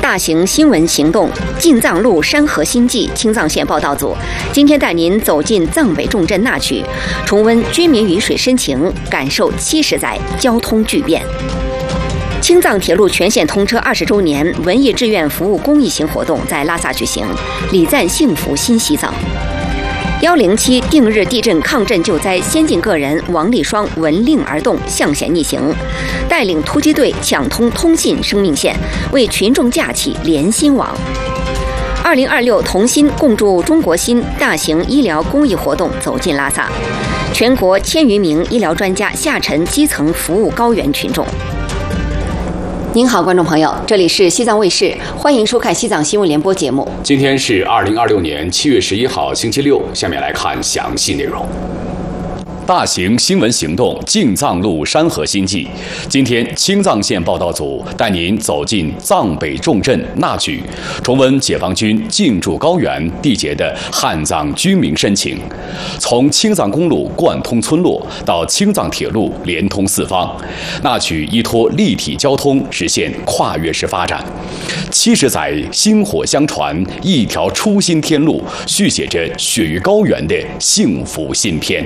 大型新闻行动进藏路山河新纪青藏线报道组今天带您走进藏北重镇那曲，重温军民鱼水深情，感受70载交通巨变。青藏铁路全线通车20周年文艺志愿服务公益型活动在拉萨举行，礼赞幸福新洗澡。107定日地震抗震救灾先进个人王立双闻令而动，向险逆行，带领突击队抢通通信生命线，为群众架起连心网。2026同心共筑中国心大型医疗公益活动走进拉萨，全国1000余名医疗专家下沉基层服务高原群众。您好，观众朋友，这里是西藏卫视，欢迎收看西藏新闻联播节目。 今天是2026年7月11号，星期六。下面来看详细内容。大型新闻行动进藏路山河新纪，今天青藏线报道组带您走进藏北重镇那曲，重温解放军进驻高原缔结的汉藏军民深情。从青藏公路贯通村落到青藏铁路连通四方，那曲依托立体交通实现跨越式发展。70载薪火相传，一条出新天路，续写着雪域高原的幸福新篇。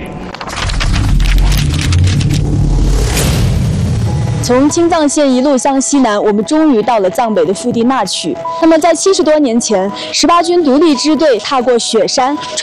从青藏线一路向西南，我们终于到了藏北的腹地那曲。那么，在70多年前，18军独立支队踏过雪山，